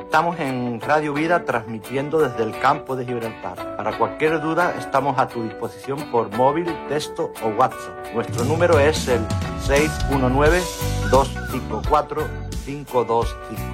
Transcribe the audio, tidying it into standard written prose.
Estamos en Radio Vida transmitiendo desde el campo de Gibraltar. Para cualquier duda estamos a tu disposición por móvil, texto o WhatsApp. Nuestro número es el 619-254-525.